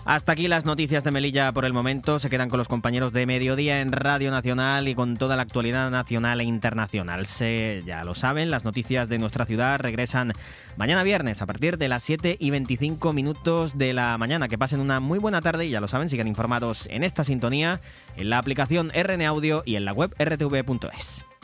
Hasta aquí las noticias de Melilla por el momento. Se quedan con los compañeros de Mediodía en Radio Nacional y con toda la actualidad nacional e internacional. Ya lo saben, las noticias de nuestra ciudad regresan mañana viernes a partir de las 7:25 de la mañana. Que pasen una muy buena tarde y ya lo saben, sigan informados en esta sintonía, en la aplicación RN Audio y en la web rtv.es.